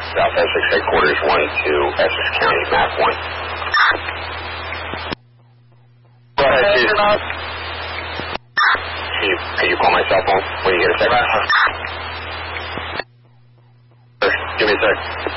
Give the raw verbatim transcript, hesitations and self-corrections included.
South Essex Headquarters one to Essex County, map one. Go ahead, Chief. Chief, can you call my cell phone when you get a second? Give me a sec.